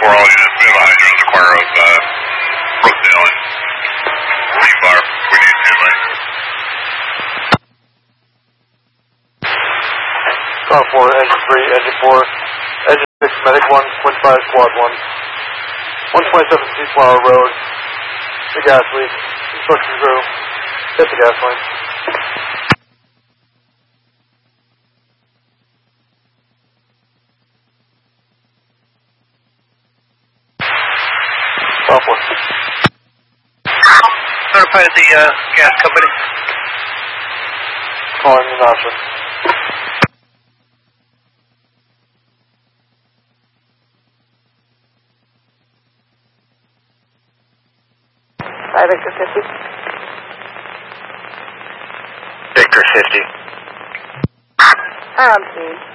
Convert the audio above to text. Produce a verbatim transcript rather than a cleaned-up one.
four, all units. We have a hydrant on the corner of uh, Brookdale and Lee Bar. We need standby. Car four, engine three, engine four, engine six, medic one, Quint five, squad one. one twenty-seven C Flower Road. The gas leak. Construction crew. Hit the gas line. Top one. Notify the uh, gas company. Calling the Nasha. Five Victor fifty. Victor fifty. Um, please.